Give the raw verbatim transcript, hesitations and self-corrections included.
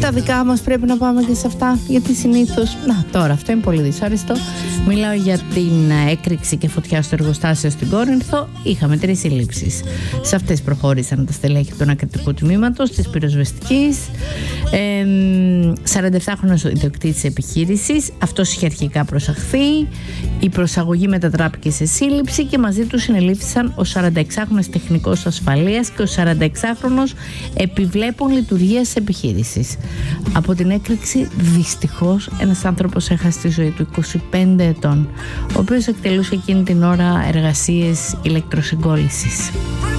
στα δικά μας πρέπει να πάμε και σε αυτά, γιατί συνήθως, να τώρα αυτό είναι πολύ δυσάρεστο. Μιλάω για την έκρηξη και φωτιά στο εργοστάσιο στην Κόρινθο. Είχαμε τρεις συλλήψεις. Σε αυτές προχώρησαν τα στελέχη του ανακριτικού τμήματος της πυροσβεστικής. ε, σαρανταεπτάχρονος ο ιδιοκτήτης επιχείρησης, αυτός είχε αρχικά προσαχθεί. Η προσαγωγή μετατράπηκε σε σύλληψη και μαζί του συνελήφθησαν ο σαρανταεξάχρονος τεχνικός ασφαλείας και ο σαρανταεξάχρονος επιβλέπων λειτουργίας της επιχείρησης. Από την έκρηξη δυστυχώς ένας άνθρωπος έχασε τη ζωή του, είκοσι πέντε ετών, ο οποίος εκτελούσε εκείνη την ώρα εργασίες ηλεκτροσυγκόλλησης.